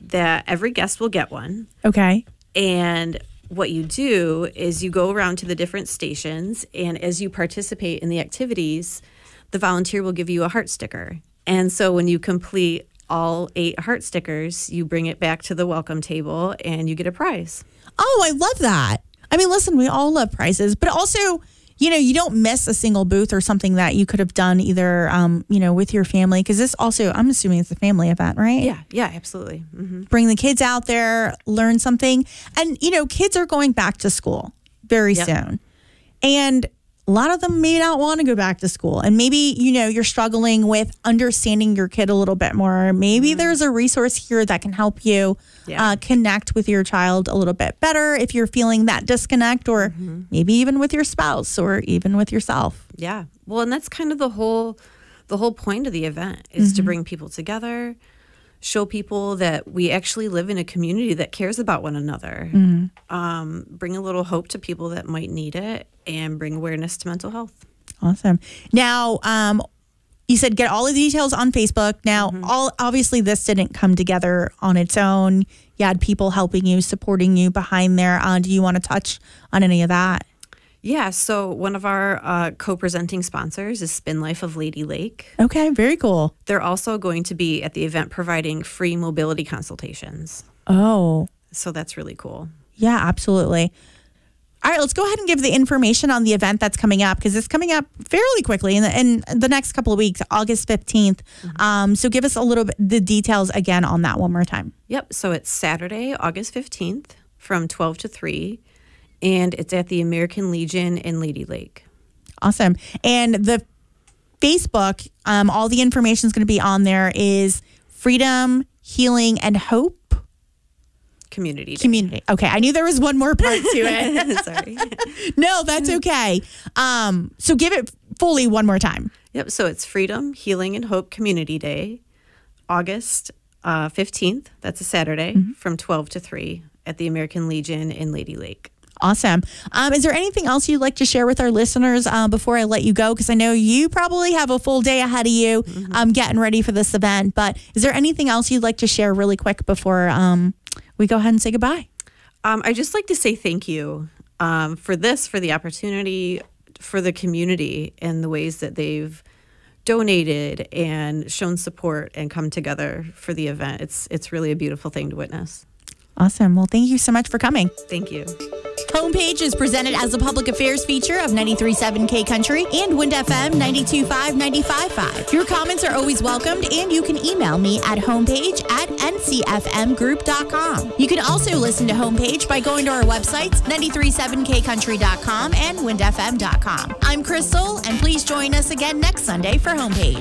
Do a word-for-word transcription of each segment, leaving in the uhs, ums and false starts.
that every guest will get one. Okay. And what you do is you go around to the different stations, and as you participate in the activities, the volunteer will give you a heart sticker. And so when you complete all eight heart stickers, you bring it back to the welcome table and you get a prize. Oh, I love that. I mean, listen, we all love prizes, but also, you know, you don't miss a single booth or something that you could have done either, um, you know, with your family. Because this also, I'm assuming it's a family event, right? Yeah, yeah, absolutely. Mm-hmm. Bring the kids out there, learn something. And, you know, kids are going back to school very Yep. soon. And a lot of them may not want to go back to school. And maybe, you know, you're struggling with understanding your kid a little bit more. Maybe mm-hmm. there's a resource here that can help you yeah. uh, connect with your child a little bit better if you're feeling that disconnect, or mm-hmm. maybe even with your spouse or even with yourself. Yeah. Well, and that's kind of the whole the whole point of the event is mm-hmm. to bring people together, show people that we actually live in a community that cares about one another, mm-hmm. um, bring a little hope to people that might need it, and bring awareness to mental health. Awesome. Now, um, you said get all the details on Facebook. Now, mm-hmm. all obviously this didn't come together on its own. You had people helping you, supporting you behind there. Uh, do you want to touch on any of that? Yeah, so one of our uh, co-presenting sponsors is Spin Life of Lady Lake. Okay, very cool. They're also going to be at the event providing free mobility consultations. Oh. So that's really cool. Yeah, absolutely. All right, let's go ahead and give the information on the event that's coming up, because it's coming up fairly quickly in the, in the next couple of weeks, August fifteenth. Mm-hmm. Um, so give us a little bit, the details again on that one more time. Yep, so it's Saturday, August fifteenth from twelve to three. And it's at the American Legion in Lady Lake. Awesome. And the Facebook, um, all the information is going to be on there, is Freedom, Healing, and Hope. Community Day. Community. Okay. I knew there was one more part to it. Sorry. No, that's okay. Um, so give it fully one more time. Yep. So it's Freedom, Healing, and Hope Community Day, August uh, fifteenth. That's a Saturday mm-hmm. from twelve to three at the American Legion in Lady Lake. Awesome. Um, is there anything else you'd like to share with our listeners uh, before I let you go? Because I know you probably have a full day ahead of you mm-hmm. um, getting ready for this event. But is there anything else you'd like to share really quick before um, we go ahead and say goodbye? Um, I'd just like to say thank you um, for this, for the opportunity, for the community, and the ways that they've donated and shown support and come together for the event. It's it's really a beautiful thing to witness. Awesome. Well, thank you so much for coming. Thank you. Homepage is presented as a public affairs feature of ninety-three point seven K Country and Wind F M ninety-two point five, ninety-five point five. Your comments are always welcomed, and you can email me at homepage at n c f m group dot com. You can also listen to Homepage by going to our websites, ninety-three point seven k country dot com and wind f m dot com. I'm Crystal, and please join us again next Sunday for Homepage.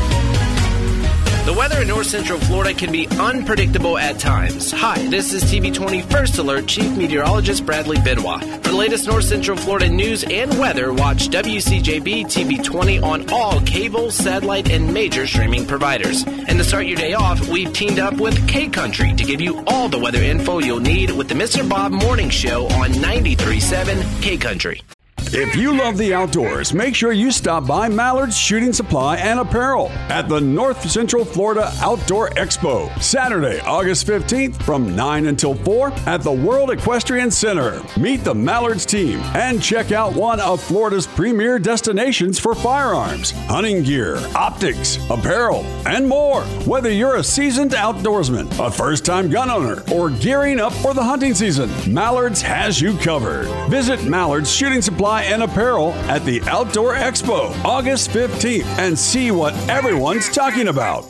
The weather in North Central Florida can be unpredictable at times. Hi, this is T V twenty First Alert Chief Meteorologist Bradley Benoit. For the latest North Central Florida news and weather, watch W C J B T V twenty on all cable, satellite, and major streaming providers. And to start your day off, we've teamed up with K Country to give you all the weather info you'll need with the Mister Bob Morning Show on ninety-three point seven K Country. If you love the outdoors, make sure you stop by Mallard's Shooting Supply and Apparel at the North Central Florida Outdoor Expo, Saturday, August fifteenth from nine until four at the World Equestrian Center. Meet the Mallard's team and check out one of Florida's premier destinations for firearms, hunting gear, optics, apparel, and more. Whether you're a seasoned outdoorsman, a first-time gun owner, or gearing up for the hunting season, Mallard's has you covered. Visit Mallard's Shooting Supply and Apparel at the Outdoor Expo, August fifteenth, and see what everyone's talking about.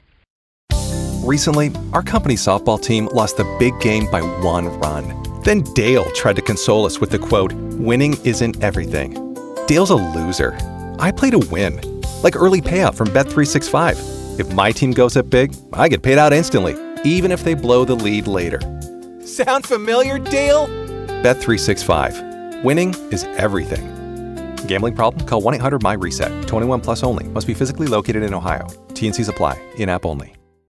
Recently, our company's softball team lost the big game by one run. Then Dale tried to console us with the quote, "Winning isn't everything." Dale's a loser. I play to win, like early payout from Bet three sixty-five. If my team goes up big, I get paid out instantly, even if they blow the lead later. Sound familiar, Dale? Bet three sixty-five. Winning is everything. Gambling problem? Call one eight hundred M Y RESET. twenty-one plus only. Must be physically located in Ohio. T and Cs apply. In-app only.